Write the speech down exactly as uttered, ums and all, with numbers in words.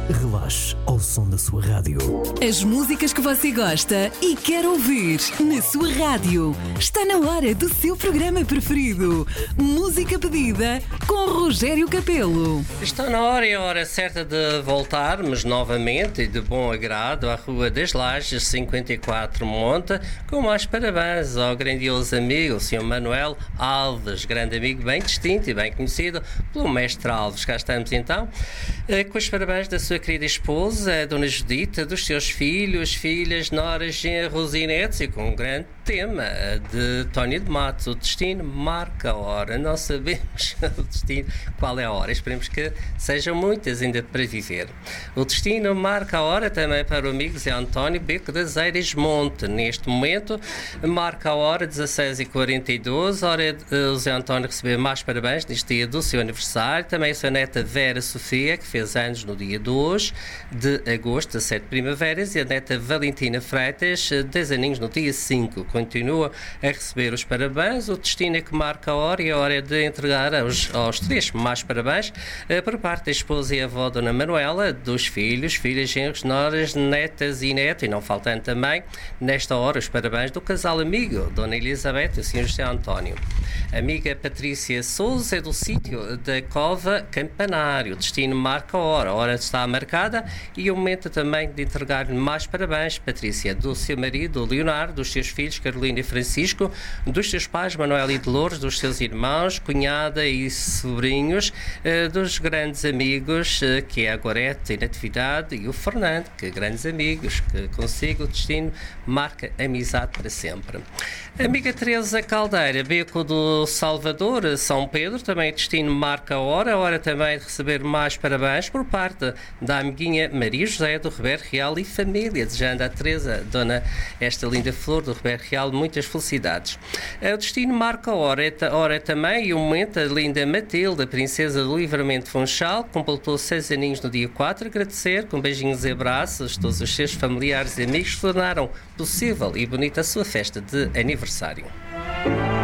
Relaxe ao som da sua rádio. As músicas que você gosta e quer ouvir na sua rádio. Está na hora do seu programa preferido. Música pedida com Rogério Capelo. Está na hora e a hora certa de voltarmos novamente e de bom agrado à Rua das Lajes cinquenta e quatro Monte, com mais parabéns ao grandioso amigo, o senhor Manuel Alves, grande amigo bem distinto e bem conhecido pelo mestre Alves. Cá estamos então, com os parabéns da sua querida esposa, a Dona Judita, dos seus filhos, filhas, noras, genros e netos, e com um grande tema de Tónio de Matos: o destino marca a hora. Não sabemos o destino, qual é a hora. Esperemos que sejam muitas ainda para viver. O destino marca a hora também para o amigo Zé António Beco das Eiras Monte. Neste momento marca a hora dezasseis e quarenta e dois, hora de o Zé António receber mais parabéns neste dia do seu aniversário. Também a sua neta Vera Sofia, que fez anos no dia dois de agosto, dezassete primaveras, e a neta Valentina Freitas, dez aninhos no dia cinco. Continua a receber os parabéns. O destino é que marca a hora, e a hora é de entregar aos, aos três mais parabéns eh, por parte da esposa e avó Dona Manuela, dos filhos, filhas, genros, noras, netas e neto, e não faltando também nesta hora os parabéns do casal amigo Dona Elizabeth e o senhor José António. Amiga Patrícia Souza é do sítio da Cova Campanário. O destino marca a hora, a hora está marcada, e o momento também de entregar mais parabéns, Patrícia, do seu marido Leonardo, dos seus filhos Carolina e Francisco, dos seus pais Manuel e Dolores, dos seus irmãos, cunhada e sobrinhos, eh, dos grandes amigos eh, que é a Gorete e Natividade e o Fernando, que grandes amigos, que consigo o destino marca amizade para sempre. Amiga Teresa Caldeira, Beco do Salvador, São Pedro, também o destino marca a hora, a hora também de receber mais parabéns por parte da amiguinha Maria José do Roberto Real e família, desejando à Teresa, dona esta linda flor do Roberto Real, muitas felicidades. O destino marca a hora, a hora também, e o momento, a linda Matilde, princesa do Livramento Funchal, completou seis aninhos no dia quatro, agradecer com beijinhos e abraços todos os seus familiares e amigos que tornaram possível e bonita a sua festa de aniversário.